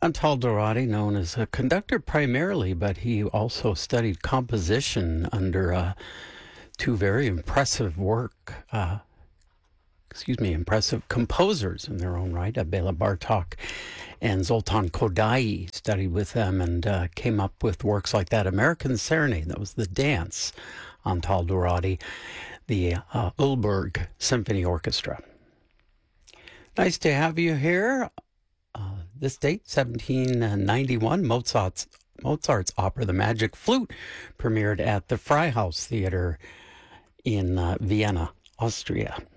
Antal Dorati, known as a conductor primarily, but he also studied composition under two very impressive impressive composers in their own right, Bela Bartok and Zoltan Kodaly. Studied with them and came up with works like that. American Serenade, that was the dance, Antal Dorati, the Ulberg Symphony Orchestra. Nice to have you here. This date, 1791, Mozart's opera, The Magic Flute, premiered at the Freihaus Theater in Vienna, Austria.